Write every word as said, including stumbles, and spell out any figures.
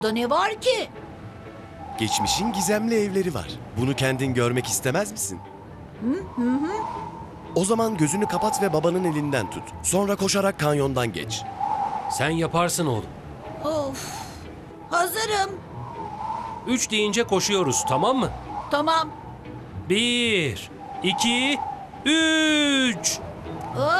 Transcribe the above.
Da ne var ki? Geçmişin gizemli evleri var. Bunu kendin görmek istemez misin? Hı hı. O zaman gözünü kapat ve babanın elinden tut. Sonra koşarak kanyondan geç. Sen yaparsın oğlum. Of. Hazırım. Üç deyince koşuyoruz, tamam mı? Tamam. Bir, iki, üç. Aa!